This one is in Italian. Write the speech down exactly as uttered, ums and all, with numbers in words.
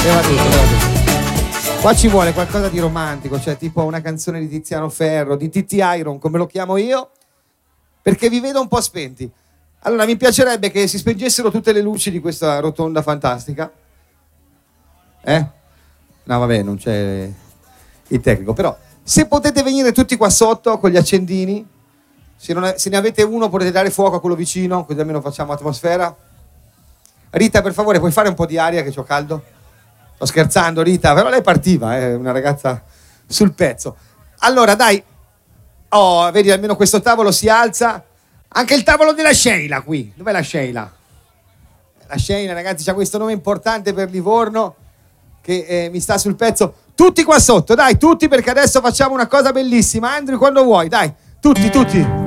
Leva tutto, leva tutto. Qua ci vuole qualcosa di romantico, cioè tipo una canzone di Tiziano Ferro, di Titti Iron, come lo chiamo io, perché vi vedo un po' spenti. Allora mi piacerebbe che si spengessero tutte le luci di questa rotonda fantastica. Eh? No, vabbè, non c'è il tecnico, però se potete venire tutti qua sotto con gli accendini, se, non è, se ne avete uno potete dare fuoco a quello vicino, così almeno facciamo atmosfera. Rita, per favore, puoi fare un po' di aria che c'ho caldo? Sto scherzando, Rita, però lei partiva, è eh, una ragazza sul pezzo. Allora, dai. Oh, vedi, almeno questo tavolo si alza. Anche il tavolo della Sheila qui. Dov'è la Sheila? La Sheila, ragazzi, c'ha questo nome importante per Livorno che eh, mi sta sul pezzo. Tutti qua sotto, dai, tutti, perché adesso facciamo una cosa bellissima. Andrew, quando vuoi, dai, tutti, tutti.